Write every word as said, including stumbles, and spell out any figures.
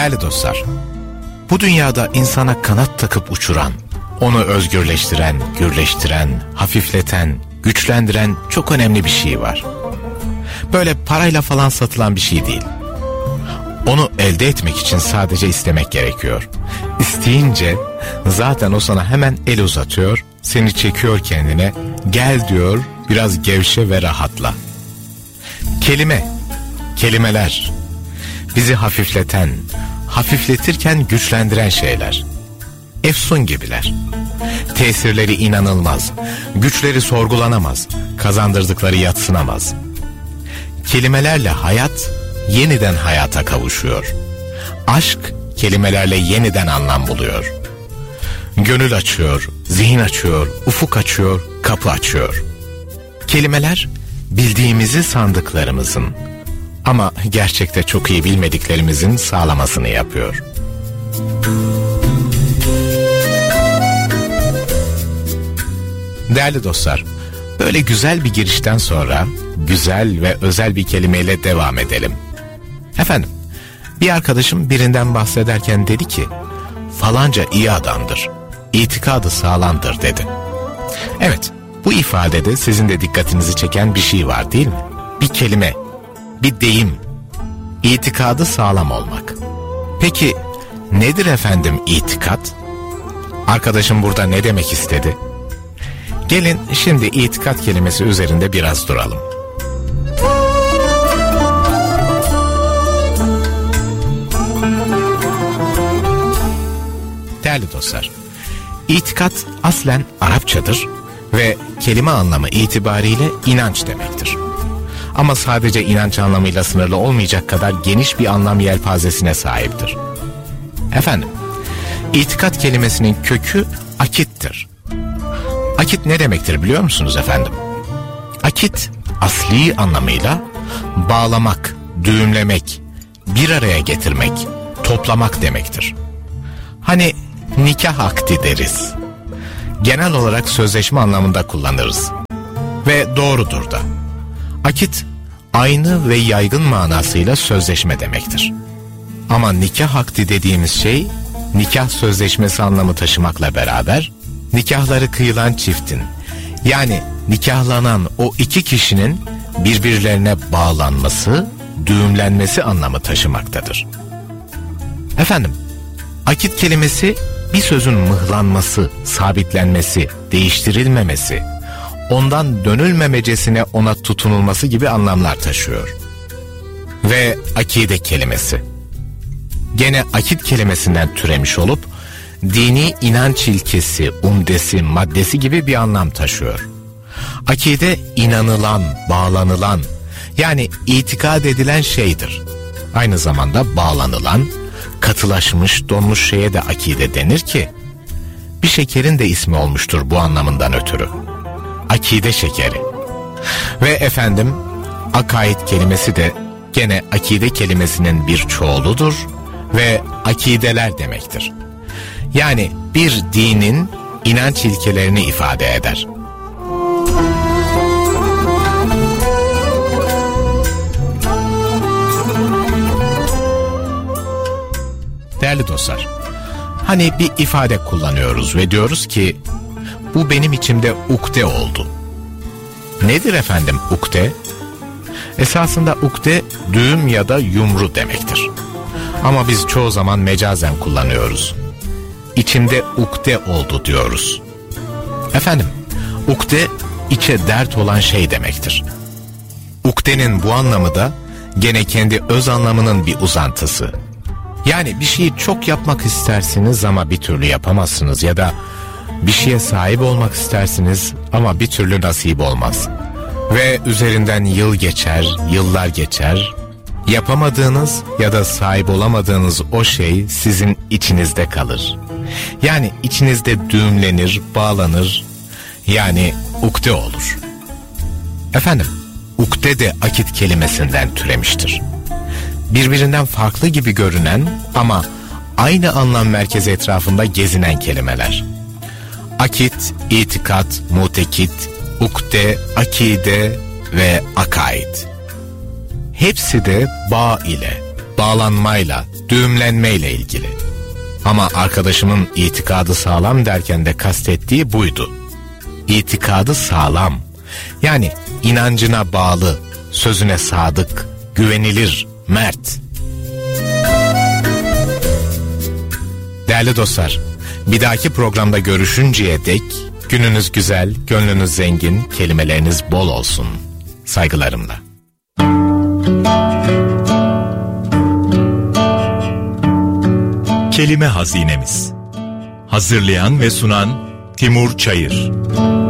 Değerli dostlar, bu dünyada insana kanat takıp uçuran, onu özgürleştiren, gürleştiren, hafifleten, güçlendiren çok önemli bir şey var. Böyle parayla falan satılan bir şey değil. Onu elde etmek için sadece istemek gerekiyor. İsteyince zaten o sana hemen el uzatıyor, seni çekiyor kendine, gel diyor, biraz gevşe ve rahatla. Kelime, kelimeler bizi hafifleten, hafifletirken güçlendiren şeyler. Efsun gibiler. Tesirleri inanılmaz, güçleri sorgulanamaz, kazandırdıkları yadsınamaz. Kelimelerle hayat yeniden hayata kavuşuyor. Aşk kelimelerle yeniden anlam buluyor. Gönül açıyor, zihin açıyor, ufuk açıyor, kapı açıyor. Kelimeler bildiğimizi sandıklarımızın ama gerçekte çok iyi bilmediklerimizin sağlamasını yapıyor. Değerli dostlar, böyle güzel bir girişten sonra güzel ve özel bir kelimeyle devam edelim. Efendim, bir arkadaşım birinden bahsederken dedi ki, falanca iyi adamdır, itikadı sağlamdır dedi. Evet, bu ifadede sizin de dikkatinizi çeken bir şey var değil mi? Bir kelime, bir deyim, itikadı sağlam olmak. Peki nedir efendim itikat? Arkadaşım burada ne demek istedi? Gelin şimdi itikat kelimesi üzerinde biraz duralım. Değerli dostlar, itikat aslen Arapçadır ve kelime anlamı itibariyle inanç demektir. Ama sadece inanç anlamıyla sınırlı olmayacak kadar geniş bir anlam yelpazesine sahiptir. Efendim, itikat kelimesinin kökü akittir. Akit ne demektir biliyor musunuz efendim? Akit asli anlamıyla bağlamak, düğümlemek, bir araya getirmek, toplamak demektir. Hani nikah akdi deriz. Genel olarak sözleşme anlamında kullanırız. Ve doğrudur da. Akit aynı ve yaygın manasıyla sözleşme demektir. Ama nikah akdi dediğimiz şey nikah sözleşmesi anlamı taşımakla beraber nikahları kıyılan çiftin, yani nikahlanan o iki kişinin birbirlerine bağlanması, düğümlenmesi anlamı taşımaktadır. Efendim, akit kelimesi bir sözün mıhlanması, sabitlenmesi, değiştirilmemesi, ondan dönülmemecesine ona tutunulması gibi anlamlar taşıyor. Ve akide kelimesi gene akit kelimesinden türemiş olup dini inanç ilkesi, umdesi, maddesi gibi bir anlam taşıyor. Akide inanılan, bağlanılan, yani itikad edilen şeydir. Aynı zamanda bağlanılan, katılaşmış, donmuş şeye de akide denir ki, bir şekerin de ismi olmuştur bu anlamından ötürü. Akide şekeri. Ve efendim, akaid kelimesi de gene akide kelimesinin bir çoğuludur ve akideler demektir. Yani bir dinin inanç ilkelerini ifade eder. Değerli dostlar, hani bir ifade kullanıyoruz ve diyoruz ki bu benim içimde ukde oldu. Nedir efendim ukde? Esasında ukde düğüm ya da yumru demektir. Ama biz çoğu zaman mecazen kullanıyoruz. İçimde ukde oldu diyoruz. Efendim, ukde içe dert olan şey demektir. Ukdenin bu anlamı da gene kendi öz anlamının bir uzantısı. Yani bir şeyi çok yapmak istersiniz ama bir türlü yapamazsınız ya da bir şeye sahip olmak istersiniz ama bir türlü nasip olmaz. Ve üzerinden yıl geçer, yıllar geçer, yapamadığınız ya da sahip olamadığınız o şey sizin içinizde kalır. Yani içinizde düğümlenir, bağlanır, yani ukde olur. Efendim, ukde de akit kelimesinden türemiştir. Birbirinden farklı gibi görünen ama aynı anlam merkezi etrafında gezinen kelimeler. Akit, itikat, mutekit, ukde, akide ve akaid. Hepsi de bağ ile, bağlanmayla, düğümlenmeyle ilgili. Ama arkadaşımın itikadı sağlam derken de kastettiği buydu. İtikadı sağlam, yani inancına bağlı, sözüne sadık, güvenilir, mert. Değerli dostlar, bir dahaki programda görüşünceye dek gününüz güzel, gönlünüz zengin, kelimeleriniz bol olsun. Saygılarımla. Kelime Hazinemiz. Hazırlayan ve sunan Timur Çayır.